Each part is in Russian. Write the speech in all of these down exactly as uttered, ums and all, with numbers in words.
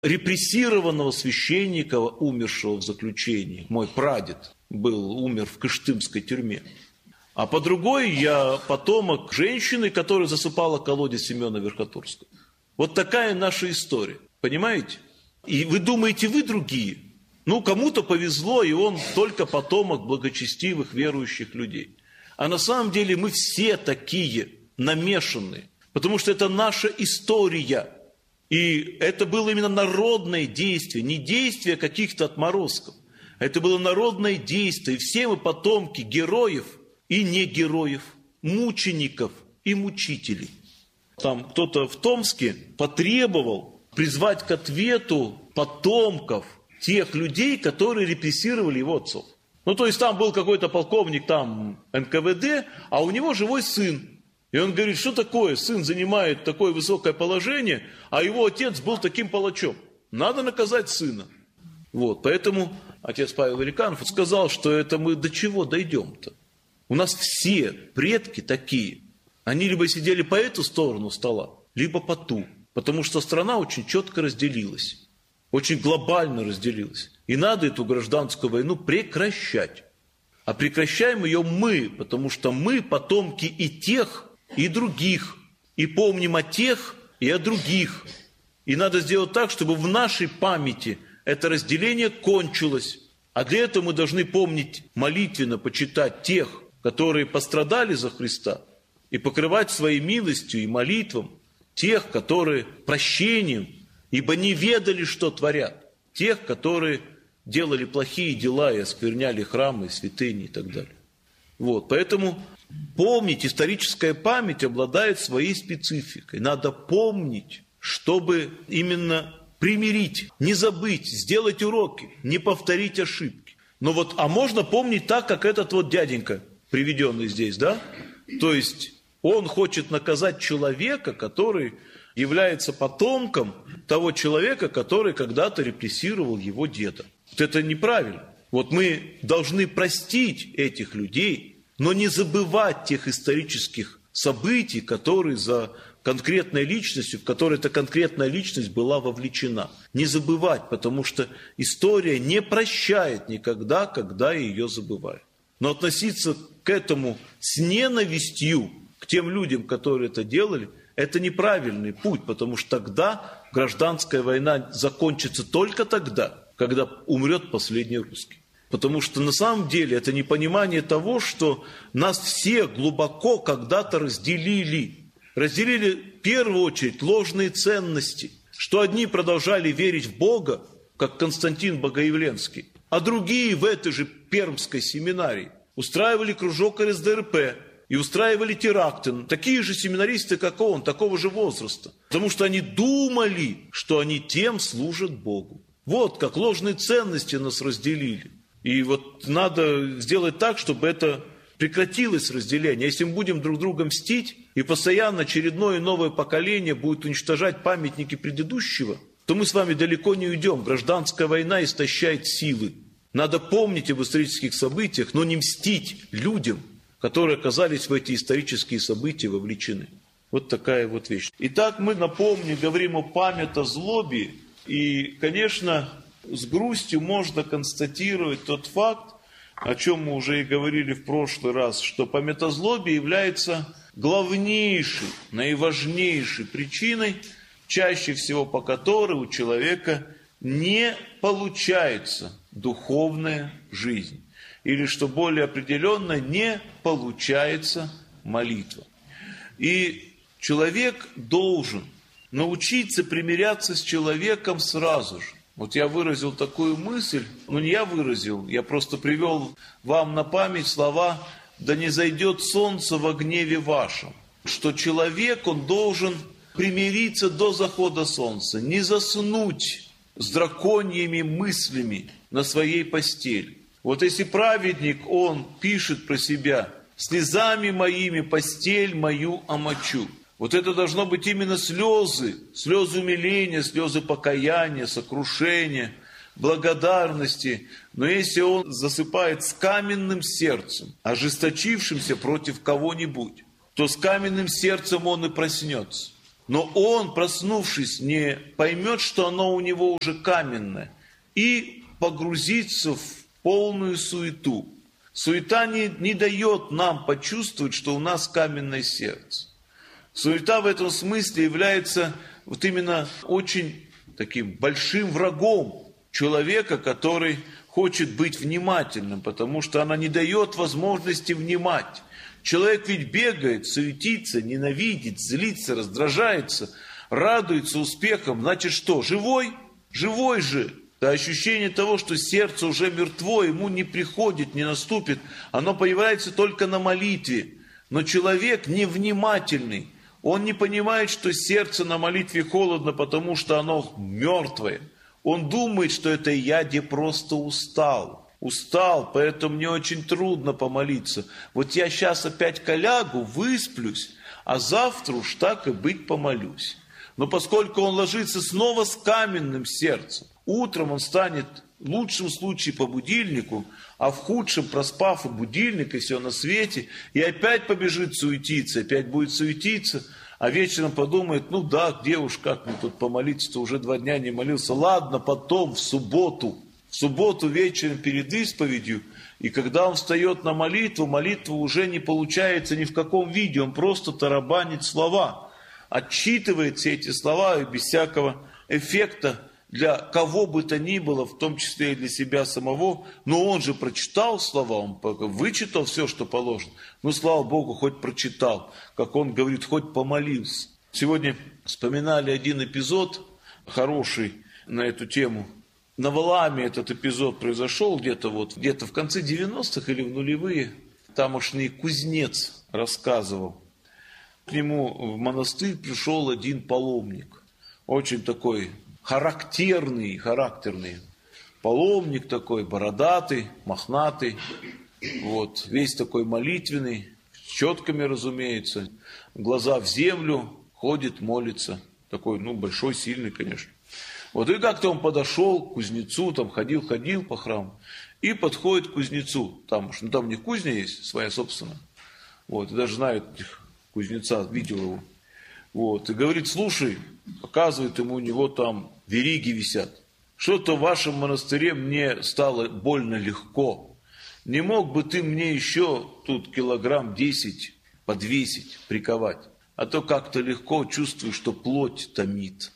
репрессированного священника, умершего в заключении. Мой прадед был, умер в кыштымской тюрьме. А по другой я потомок женщины, которая засыпала колодец Семена Верхотурского. Вот такая наша история, понимаете? И вы думаете, вы другие? Ну, кому-то повезло, и он только потомок благочестивых, верующих людей. А на самом деле мы все такие намешанные, потому что это наша история. И это было именно народное действие, не действие каких-то отморозков. Это было народное действие. И все мы потомки героев и не героев, мучеников и мучителей. Там кто-то в Томске потребовал призвать к ответу потомков тех людей, которые репрессировали его отцов. Ну, то есть там был какой-то полковник, там эн ка вэ дэ, а у него живой сын. И он говорит, что такое, сын занимает такое высокое положение, а его отец был таким палачом. Надо наказать сына. Вот, поэтому отец Павел Великанов сказал, что это мы до чего дойдем-то? У нас все предки такие. Они либо сидели по эту сторону стола, либо по ту. Потому что страна очень четко разделилась. Очень глобально разделилась. И надо эту гражданскую войну прекращать. А прекращаем ее мы, потому что мы потомки и тех, и других. И помним о тех, и о других. И надо сделать так, чтобы в нашей памяти это разделение кончилось. А для этого мы должны помнить, молитвенно почитать тех, которые пострадали за Христа, и покрывать своей милостью и молитвам тех, которые прощением, ибо не ведали, что творят, тех, которые делали плохие дела и оскверняли храмы, святыни и так далее. Вот, поэтому помнить, историческая память обладает своей спецификой. Надо помнить, чтобы именно примирить, не забыть, сделать уроки, не повторить ошибки. Но вот, а можно помнить так, как этот вот дяденька, приведенный здесь, да? То есть он хочет наказать человека, который является потомком того человека, который когда-то репрессировал его деда. Вот это неправильно. Вот мы должны простить этих людей, но не забывать тех исторических событий, которые за конкретной личностью, в которой эта конкретная личность была вовлечена. Не забывать, потому что история не прощает никогда, когда ее забывают. Но относиться к этому с ненавистью к тем людям, которые это делали, это неправильный путь, потому что тогда гражданская война закончится только тогда, когда умрет последний русский. Потому что на самом деле это непонимание того, что нас все глубоко когда-то разделили. Разделили в первую очередь ложные ценности, что одни продолжали верить в Бога, как Константин Богоявленский, а другие в этой же Пермской семинарии устраивали кружок эр эс дэ эр пэ и устраивали теракты. Такие же семинаристы, как он, такого же возраста. Потому что они думали, что они тем служат Богу. Вот как ложные ценности нас разделили. И вот надо сделать так, чтобы это прекратилось разделение. Если мы будем друг друга мстить, и постоянно очередное новое поколение будет уничтожать памятники предыдущего, то мы с вами далеко не уйдем. Гражданская война истощает силы. Надо помнить об исторических событиях, но не мстить людям, которые оказались в эти исторические события вовлечены. Вот такая вот вещь. Итак, мы напомним, говорим о памяти о злобе. И, конечно, с грустью можно констатировать тот факт, о чем мы уже и говорили в прошлый раз, что памятозлобие является главнейшей, наиважнейшей причиной, чаще всего по которой у человека не получается духовная жизнь. Или, что более определенно, не получается молитва. И человек должен научиться примиряться с человеком сразу же. Вот я выразил такую мысль, ну не я выразил, я просто привел вам на память слова «Да не зайдет солнце во гневе вашем», что человек, он должен примириться до захода солнца, не заснуть с драконьими мыслями на своей постели. Вот если праведник, он пишет про себя «слезами моими постель мою омочу». Вот это должно быть именно слезы, слезы умиления, слезы покаяния, сокрушения, благодарности. Но если он засыпает с каменным сердцем, ожесточившимся против кого-нибудь, то с каменным сердцем он и проснется. Но он, проснувшись, не поймет, что оно у него уже каменное, и погрузится в полную суету. Суета не, не дает нам почувствовать, что у нас каменное сердце. Суета в этом смысле является вот именно очень таким большим врагом человека, который хочет быть внимательным, потому что она не дает возможности внимать. Человек ведь бегает, суетится, ненавидит, злится, раздражается, радуется успехам. Значит что? Живой? Живой же. Да, ощущение того, что сердце уже мертво, ему не приходит, не наступит. Оно появляется только на молитве. Но человек невнимательный. Он не понимает, что сердце на молитве холодно, потому что оно мертвое. Он думает, что это я где просто устал. Устал, поэтому мне очень трудно помолиться. Вот я сейчас опять колягу, высплюсь, а завтра уж так и быть помолюсь. Но поскольку он ложится снова с каменным сердцем, утром он станет в лучшем случае по будильнику, а в худшем, проспав и будильник, и все на свете, и опять побежит суетиться, опять будет суетиться, а вечером подумает, ну да, где уж, как мне тут помолиться-то, уже два дня не молился, ладно, потом, в субботу. В субботу вечером перед исповедью, и когда он встает на молитву, молитва уже не получается ни в каком виде, он просто тарабанит слова, отчитывает все эти слова и без всякого эффекта для кого бы то ни было, в том числе и для себя самого, но он же прочитал слова, он вычитал все, что положено, ну, слава Богу, хоть прочитал, как он говорит, хоть помолился. Сегодня вспоминали один эпизод хороший на эту тему. На Валааме этот эпизод произошел где-то вот, где-то в конце девяностых или в нулевые. Тамошний кузнец рассказывал. К нему в монастырь пришел один паломник. Очень такой характерный, характерный. Паломник такой, бородатый, мохнатый. Вот, весь такой молитвенный, с четками, разумеется. Глаза в землю, ходит, молится. Такой, ну, большой, сильный, конечно. Вот и как-то он подошел к кузнецу, там ходил-ходил по храму, и подходит к кузнецу. Там, ну, там у них кузня есть, своя собственная. Вот, и даже знают кузнеца, видел его. Вот, и говорит, слушай, показывает ему, у него там вериги висят. Что-то в вашем монастыре мне стало больно легко. Не мог бы ты мне еще тут килограмм десять подвесить, приковать? А то как-то легко чувствую, что плоть томит.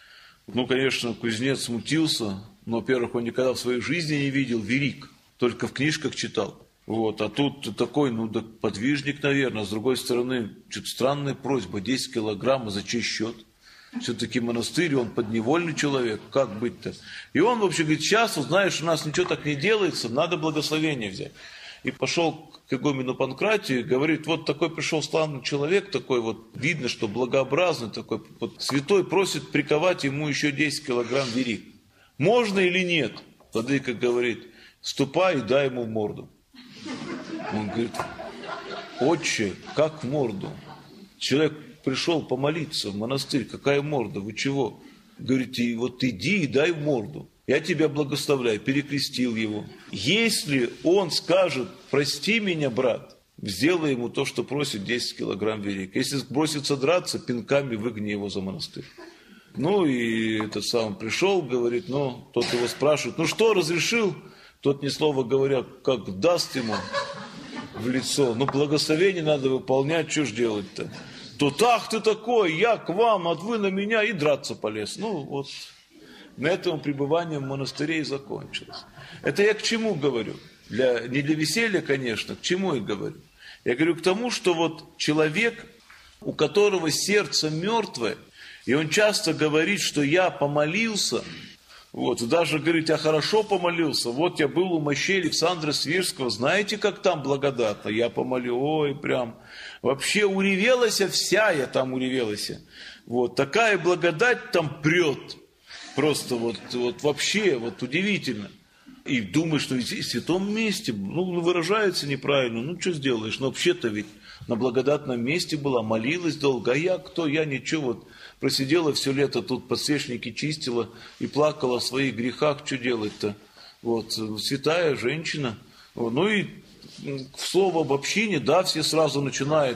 Ну, конечно, кузнец смутился, но, во-первых, он никогда в своей жизни не видел вериг, только в книжках читал. Вот, а тут такой, ну, да, подвижник, наверное, а с другой стороны, что-то странная просьба, десять килограмм, а за чей счет? Все-таки монастырь, он подневольный человек, как быть-то? И он вообще говорит, сейчас, вот, знаешь, у нас ничего так не делается, надо благословение взять. И пошел к игумену Панкратию и говорит, вот такой пришел славный человек, такой вот, видно, что благообразный, такой вот, святой просит приковать ему еще десять килограмм вериг. Можно или нет? Владыка говорит, ступай и дай ему в морду. Он говорит, отче, как в морду? Человек пришел помолиться в монастырь, какая морда, вы чего? Говорит, и вот иди и дай в морду. Я тебя благословляю, перекрестил его. Если он скажет, прости меня, брат, сделай ему то, что просит, десять килограмм вериг. Если бросится драться, пинками выгни его за монастырь. Ну и этот сам пришел, говорит, ну, тот его спрашивает, ну что, разрешил? Тот, ни слова говоря, как даст ему в лицо. Ну, благословение надо выполнять, что ж делать-то? Тут, ах ты такой, я к вам, а вы на меня, и драться полез. Ну, вот... На этом пребывание в монастыре и закончилось. Это я к чему говорю? Для, не для веселья, конечно, к чему я говорю? Я говорю к тому, что вот человек, у которого сердце мертвое, и он часто говорит, что я помолился, вот, и даже говорит, я хорошо помолился, вот я был у мощей Александра Свирского, знаете, как там благодатно, я помолил, ой, прям, вообще уревелась вся, я там уревелась, вот, такая благодать там прет. Просто вот, вот вообще вот удивительно. И думаешь, что здесь в святом месте, ну, выражается неправильно, ну, что сделаешь? Но вообще-то ведь на благодатном месте была, молилась долго. А я кто? Я ничего. Вот просидела все лето, тут подсвечники чистила и плакала о своих грехах. Что делать-то? Вот, святая женщина. Вот, ну и слово об общине, да, все сразу начинают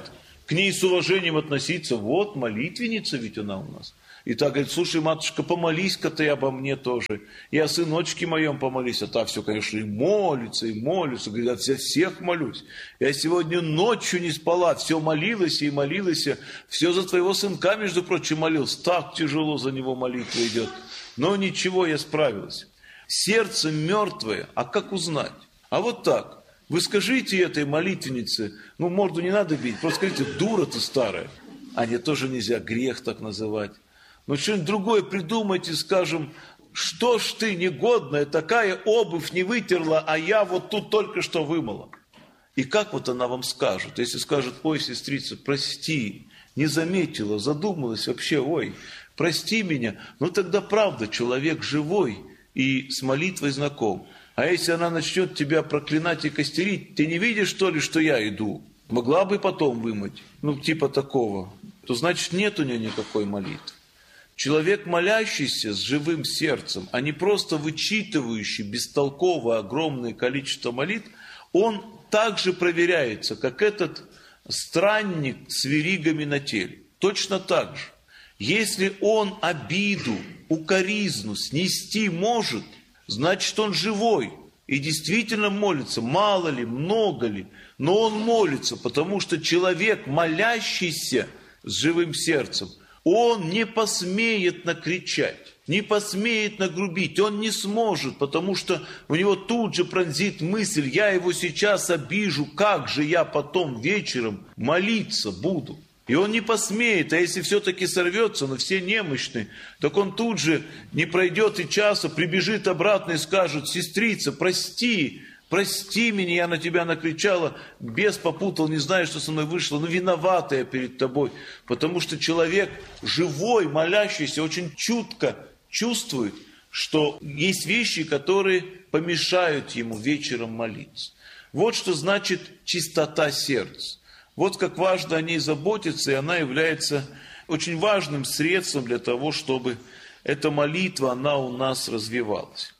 к ней с уважением относиться. Вот молитвенница ведь она у нас. И так говорит, слушай, матушка, помолись-ка ты обо мне тоже. И о сыночке моем помолись. А так все, конечно, и молится, и молится. Говорит, я всех молюсь. Я сегодня ночью не спала, все молилась и молилась. Все за твоего сынка, между прочим, молился. Так тяжело за него молитва идет. Но ничего, я справилась. Сердце мертвое, а как узнать? А вот так. Вы скажите этой молитвеннице, ну, морду не надо бить, просто скажите, дура ты старая. А не, тоже нельзя, грех так называть. Но что-нибудь другое придумайте, скажем, что ж ты негодная, такая обувь не вытерла, а я вот тут только что вымыла. И как вот она вам скажет? Если скажет, ой, сестрица, прости, не заметила, задумалась вообще, ой, прости меня. Ну тогда правда, человек живой и с молитвой знаком. А если она начнет тебя проклинать и костерить, ты не видишь, что ли, что я иду? Могла бы потом вымыть, ну типа такого. То значит, нет у нее никакой молитвы. Человек, молящийся с живым сердцем, а не просто вычитывающий бестолково огромное количество молитв, он также проверяется, как этот странник с веригами на теле. Точно так же. Если он обиду, укоризну снести может, значит он живой и действительно молится, мало ли, много ли, но он молится, потому что человек, молящийся с живым сердцем, он не посмеет накричать, не посмеет нагрубить, он не сможет, потому что у него тут же пронзит мысль, я его сейчас обижу, как же я потом вечером молиться буду. И он не посмеет, а если все-таки сорвется, но все немощны, так он тут же не пройдет и часа, прибежит обратно и скажет, сестрица, прости, прости меня, я на тебя накричала, бес попутал, не знаю, что со мной вышло, но виновата я перед тобой. Потому что человек живой, молящийся, очень чутко чувствует, что есть вещи, которые помешают ему вечером молиться. Вот что значит чистота сердца. Вот как важно о ней заботиться, и она является очень важным средством для того, чтобы эта молитва, она у нас развивалась.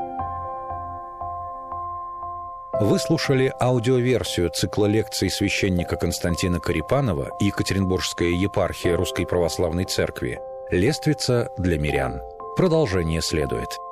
Вы слушали аудиоверсию цикла лекций священника Константина Корепанова и Екатеринбургская епархия Русской Православной Церкви «Лествица для мирян». Продолжение следует.